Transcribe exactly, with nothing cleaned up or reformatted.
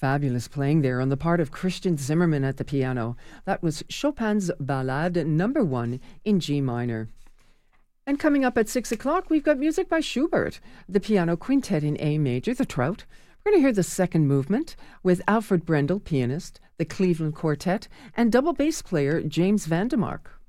Fabulous playing there on the part of Christian Zimmerman at the piano. That was Chopin's Ballade number one in G minor. And coming up at six o'clock, we've got music by Schubert, the piano quintet in A major, the Trout. We're going to hear the second movement with Alfred Brendel, pianist, the Cleveland Quartet, and double bass player James Vandemark.